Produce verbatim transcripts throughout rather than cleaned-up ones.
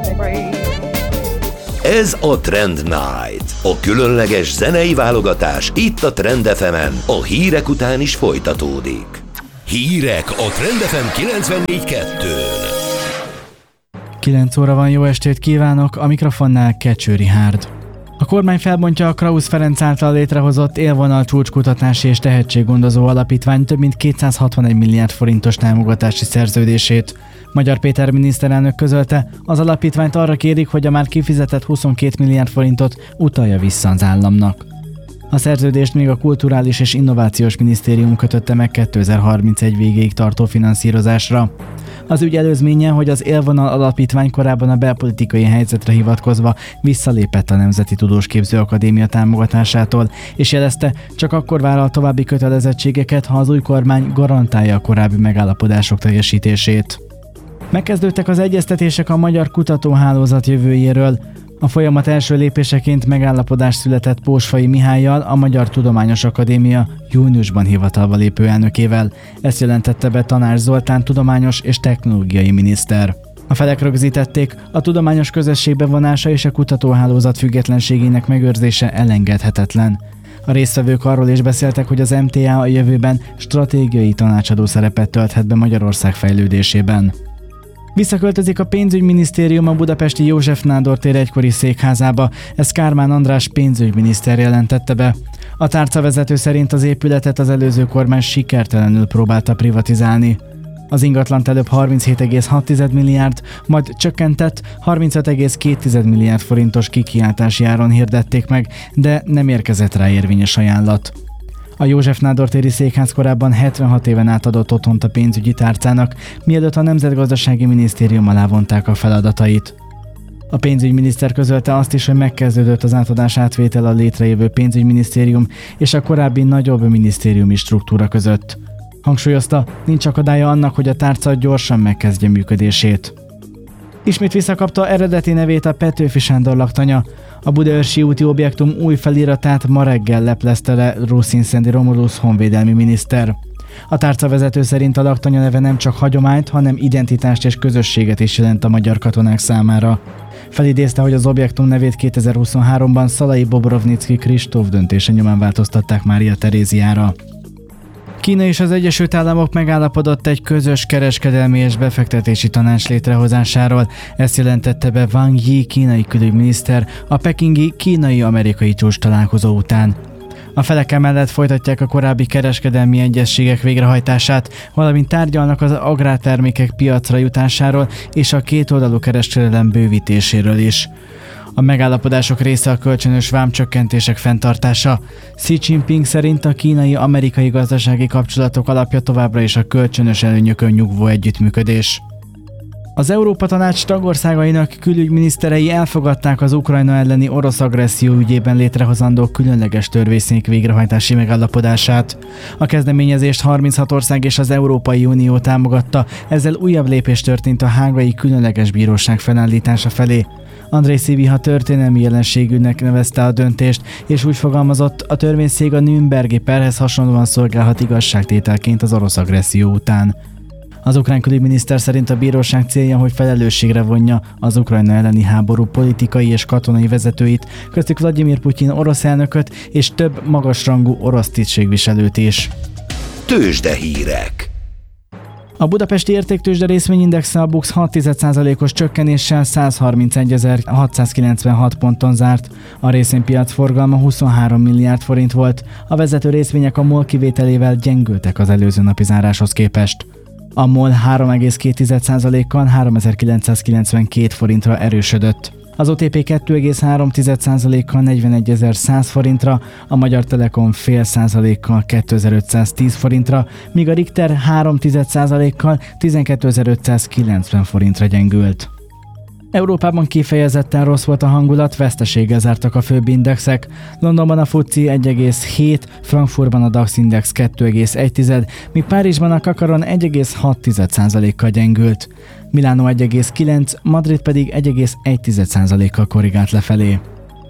Ez a Trend Night, a különleges zenei válogatás itt a Trend ef emen, a hírek után is folytatódik. Hírek a Trend ef em kilencvennégy kettőn. kilenc óra van, jó estét kívánok, a mikrofonnál Kecső Richárd. A kormány felbontja a Krausz Ferenc által létrehozott élvonal csúcskutatási és tehetséggondozó alapítvány több mint kétszázhatvanegy milliárd forintos támogatási szerződését. Magyar Péter miniszterelnök közölte, az alapítványt arra kérik, hogy a már kifizetett huszonkét milliárd forintot utalja vissza az államnak. A szerződést még a Kulturális és Innovációs Minisztérium kötötte meg kétezer-harmincegy végéig tartó finanszírozásra. Az ügy előzménye, hogy az Élvonal Alapítvány korábban a belpolitikai helyzetre hivatkozva visszalépett a Nemzeti Tudósképző Akadémia támogatásától, és jelezte, csak akkor vállal további kötelezettségeket, ha az új kormány garantálja a korábbi megállapodások teljesítését. Megkezdődtek az egyeztetések a Magyar Kutatóhálózat jövőjéről. A folyamat első lépéseként megállapodás született Pósfai Mihállyal, a Magyar Tudományos Akadémia júniusban hivatalba lépő elnökével. Ezt jelentette be Tanács Zoltán tudományos és technológiai miniszter. A felek rögzítették, a tudományos közösség bevonása és a kutatóhálózat függetlenségének megőrzése elengedhetetlen. A résztvevők arról is beszéltek, hogy az em té á a jövőben stratégiai tanácsadó szerepet tölthet be Magyarország fejlődésében. Visszaköltözik a pénzügyminisztérium a budapesti József Nádor tér egykori székházába, ezt Kármán András pénzügyminiszter jelentette be. A tárcavezető szerint az épületet az előző kormány sikertelenül próbálta privatizálni. Az ingatlant előbb harminchét egész hat milliárd, majd csökkentett harmincöt egész két milliárd forintos kikiáltási áron hirdették meg, de nem érkezett rá érvényes ajánlat. A József Nádor téri székház korábban hetvenhat éven át adott otthont a pénzügyi tárcának, mielőtt a Nemzetgazdasági Minisztérium alá vonták a feladatait. A pénzügyminiszter közölte azt is, hogy megkezdődött az átadás átvétel a létrejövő pénzügyminisztérium és a korábbi nagyobb minisztériumi struktúra között. Hangsúlyozta, nincs akadálya annak, hogy a tárca gyorsan megkezdje működését. Ismét visszakapta eredeti nevét a Petőfi Sándor laktanya. A Budaörsi úti objektum új feliratát ma reggel leplezte le Ruszínszendi Romulus honvédelmi miniszter. A tárcavezető szerint a laktanya neve nem csak hagyományt, hanem identitást és közösséget is jelent a magyar katonák számára. Felidézte, hogy az objektum nevét kétezer-huszonháromban Szalai Bobrovnicki Kristóf döntése nyomán változtatták Mária Teréziára. Kína és az Egyesült Államok megállapodott egy közös kereskedelmi és befektetési tanács létrehozásáról. Ezt jelentette be Wang Yi kínai külügyminiszter a pekingi kínai-amerikai csúcs találkozó után. A felek emellett folytatják a korábbi kereskedelmi egyezségek végrehajtását, valamint tárgyalnak az agrártermékek piacra jutásáról és a kétoldalú kereskedelem bővítéséről is. A megállapodások része a kölcsönös vámcsökkentések fenntartása. Xi Jinping szerint a kínai-amerikai gazdasági kapcsolatok alapja továbbra is a kölcsönös előnyökön nyugvó együttműködés. Az Európa Tanács tagországainak külügyminiszterei elfogadták az Ukrajna elleni orosz agresszió ügyében létrehozandó különleges törvényszék végrehajtási megállapodását. A kezdeményezést harminchat ország és az Európai Unió támogatta, ezzel újabb lépés történt a hágai különleges bíróság felállítása felé. Andrej Szíviha történelmi jelenségűnek nevezte a döntést, és úgy fogalmazott, a törvényszék a nürnbergi perhez hasonlóan szolgálhat igazságtételként az orosz agresszió után. Az ukrán külügyminiszter szerint a bíróság célja, hogy felelősségre vonja az Ukrajna elleni háború politikai és katonai vezetőit, köztük Vladimir Putyin orosz elnököt és több magasrangú orosz tisztségviselőt is. Tőzsdehírek. A budapesti értéktőzsde részvényindexe a BUX hat százalékos csökkenéssel százharmincegyezer-hatszázkilencvenhat ponton zárt. A részvénypiac forgalma huszonhárom milliárd forint volt, a vezető részvények a MOL kivételével gyengültek az előző napi záráshoz képest. A MOL három egész két százalékkal háromezer-kilencszázkilencvenkét forintra erősödött. Az o té pé kettő egész három százalékkal negyvenegyezer-száz forintra, a Magyar Telekom fél százalékkal kétezer-ötszáztíz forintra, míg a Richter három százalékkal tizenkétezer-ötszázkilencven forintra gyengült. Európában kifejezetten rossz volt a hangulat, veszteséggel zártak a főbb indexek. Londonban a FTSE egy egész hét, Frankfurtban a DAX index kettő egész egy, míg Párizsban a Kakaron egy egész hat százalékkal gyengült. Milánó egy egész kilenc, Madrid pedig egy egész egy százalékkal korrigált lefelé.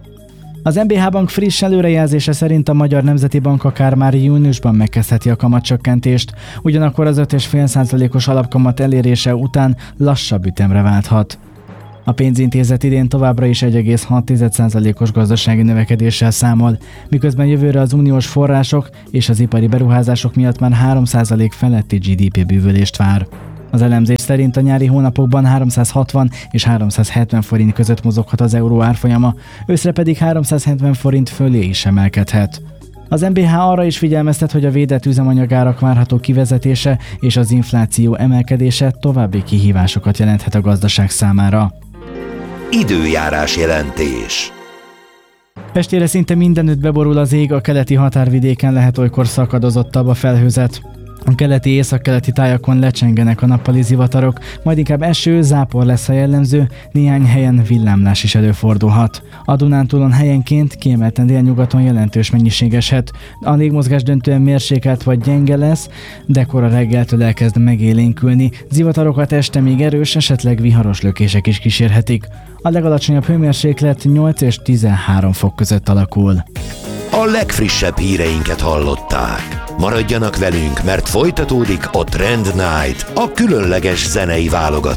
Az em bé há Bank friss előrejelzése szerint a Magyar Nemzeti Bank akár már júniusban megkezdheti a kamatcsökkentést, ugyanakkor az öt egész öt százalékos alapkamat elérése után lassabb ütemre válthat. A pénzintézet idén továbbra is egy egész hat százalékos gazdasági növekedéssel számol, miközben jövőre az uniós források és az ipari beruházások miatt már három százalék feletti gé dé pé bővülést vár. Az elemzés szerint a nyári hónapokban háromszázhatvan és háromszázhetven forint között mozoghat az euró árfolyama, őszre pedig háromszázhetven forint fölé is emelkedhet. Az en bé há arra is figyelmeztet, hogy a védett üzemanyagárak várható kivezetése és az infláció emelkedése további kihívásokat jelenthet a gazdaság számára. Időjárás jelentés. Estére szinte mindenütt beborul az ég, a keleti határvidéken lehet olykor szakadozottabb a felhőzet. A keleti északkeleti tájakon lecsengenek a nappali zivatarok, majd inkább eső, zápor lesz a jellemző, néhány helyen villámlás is előfordulhat. A Dunántúlon helyenként, kiemelten délnyugaton jelentős mennyiség eshet. A légmozgás döntően mérsékelt vagy gyenge lesz, de kora reggeltől elkezd megélénkülni. Zivatarokat este még erős, esetleg viharos lökések is kísérhetik. A legalacsonyabb hőmérséklet nyolc és tizenhárom fok között alakul. A legfrissebb híreinket hallották. Maradjanak velünk, mert folytatódik a Trend Night, a különleges zenei válogatás.